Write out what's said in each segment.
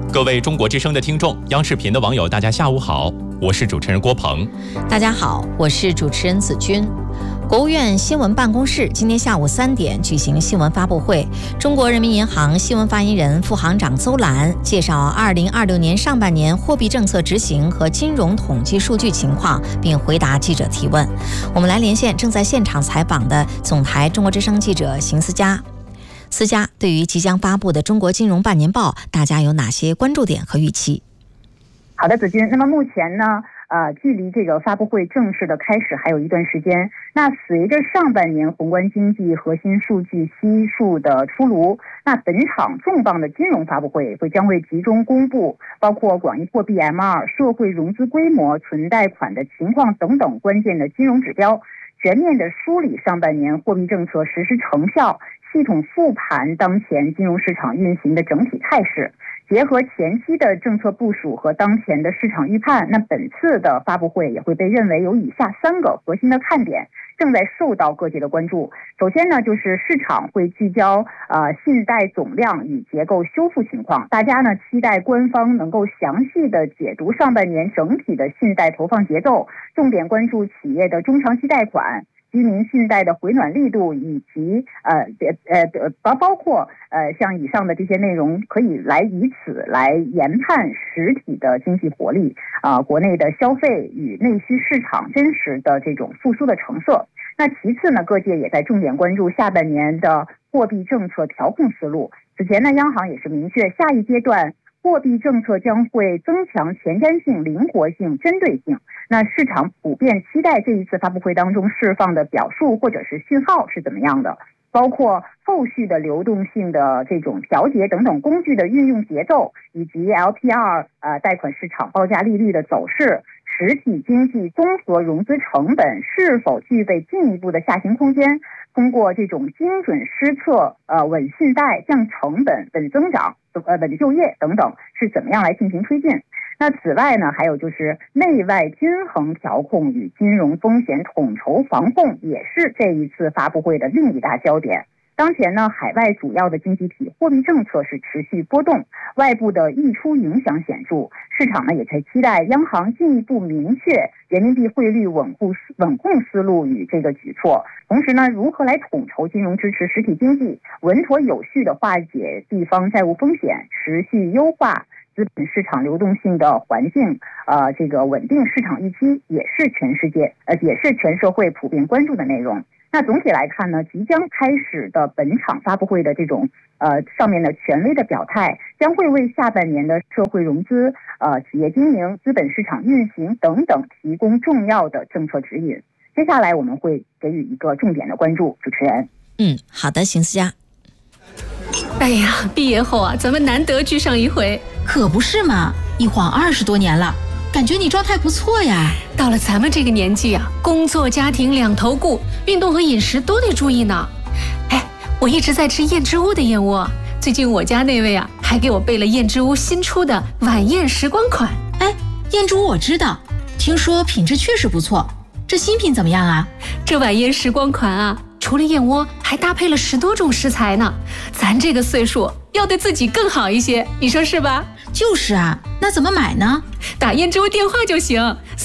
各位中国之声的听众，央视频的网友，大家下午好，我是主持人郭鹏。 大家好，我是主持人子君。国务院新闻办公室今天下午3点举行新闻发布会，中国人民银行新闻发言人、副行长邹兰介绍2026年上半年货币政策执行和金融统计数据情况，并回答记者提问。我们来连线正在现场采访的总台中国之声记者邢思佳。思佳，对于即将发布的中国金融半年报，大家有哪些关注点和预期？ 好的，子君。那么目前呢，距离这个发布会正式的开始还有一段时间。那随着上半年宏观经济核心数据悉数的出炉，那本场重磅的金融发布会将会集中公布包括广义货币 M2、社会融资规模、存贷款的情况等等关键的金融指标，全面的梳理上半年货币政策实施成效，系统复盘当前金融市场运行的整体态势，结合前期的政策部署和当前的市场预判，那本次的发布会也会被认为有以下3个核心的看点，正在受到各界的关注。首先呢，就是市场会聚焦信贷总量与结构修复情况，大家呢期待官方能够详细的解读上半年整体的信贷投放节奏，重点关注企业的中长期贷款、居民信贷的回暖力度，以及包括像以上的这些内容，可以以此来研判实体的经济活力，国内的消费与内需市场真实的这种复苏的成色。那其次呢，各界也在重点关注下半年的货币政策调控思路。此前呢，央行也是明确，下一阶段货币政策将会增强前瞻性、灵活性、针对性。那市场普遍期待这一次发布会当中释放的表述或者是讯号是怎么样的，包括后续的流动性的这种调节等等工具的运用节奏，以及 LPR 贷款市场报价利率的走势，实体经济综合融资成本是否具备进一步的下行空间，通过这种精准施策、稳信贷、降成本、稳增长、稳就业等等是怎么样来进行推进。那此外呢，还有就是内外均衡调控与金融风险统筹防控，也是这一次发布会的另一大焦点。当前呢，海外主要的经济体货币政策是持续波动，外部的溢出影响显著，市场呢也在期待央行进一步明确人民币汇率稳控思路与这个举措，同时呢，如何来统筹金融支持实体经济，稳妥有序的化解地方债务风险，持续优化资本市场流动性的环境，这个稳定市场预期，也是全社会普遍关注的内容。那总体来看呢，即将开始的本场发布会的这种上面的权威的表态，将会为下半年的社会融资、企业经营、资本市场运行等等提供重要的政策指引。接下来我们会给予一个重点的关注。主持人， 好的，邢思佳。 哎呀，毕业后啊，咱们难得聚上一回， 可不是嘛，一晃20多年了，感觉你状态不错呀。 到了咱们这个年纪啊，工作家庭两头顾，运动和饮食都得注意呢。哎，我一直在吃燕之屋的燕窝，最近我家那位啊，还给我备了燕之屋新出的晚宴时光款。 哎，燕之屋我知道，听说品质确实不错，这新品怎么样啊？ 这晚宴时光款啊，除了燕窝，还搭配了10多种食材呢。咱这个岁数要对自己更好一些，你说是吧？ 就是啊，那怎么买呢？ 打燕之屋电话就行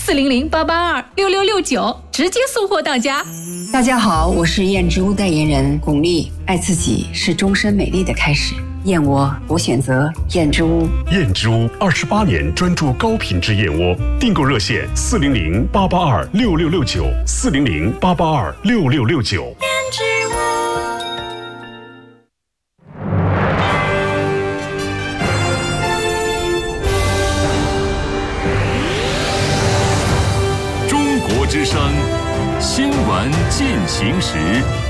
，400-882-6669，直接送货到家。 大家好，我是燕之屋代言人巩俐。爱自己是终身美丽的开始，燕窝我选择燕之屋。 燕之屋28年专注高品质燕窝，订购热线400-882-6669，400-882-6669。 燕之屋。 之声新闻进行时。